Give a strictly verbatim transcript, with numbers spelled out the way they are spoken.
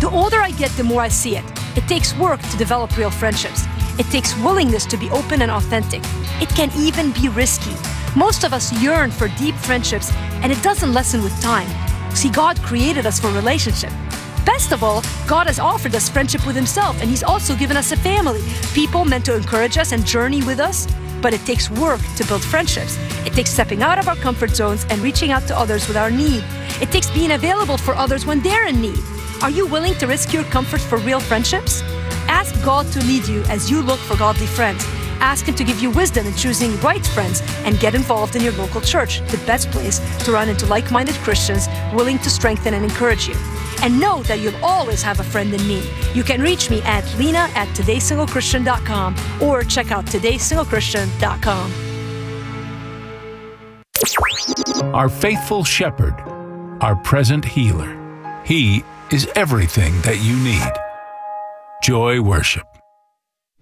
The older I get, the more I see it. It takes work to develop real friendships. It takes willingness to be open and authentic. It can even be risky. Most of us yearn for deep friendships, and it doesn't lessen with time. See, God created us for relationship. Best of all, God has offered us friendship with Himself, and He's also given us a family, people meant to encourage us and journey with us. But it takes work to build friendships. It takes stepping out of our comfort zones and reaching out to others with our need. It takes being available for others when they're in need. Are you willing to risk your comfort for real friendships? Ask God to lead you as you look for godly friends. Ask Him to give you wisdom in choosing right friends, and get involved in your local church, the best place to run into like-minded Christians willing to strengthen and encourage you. And know that you'll always have a friend in me. You can reach me at lena at today single christian dot com or check out today single christian dot com. Our faithful shepherd, our present healer. He is everything that you need. Joy Worship.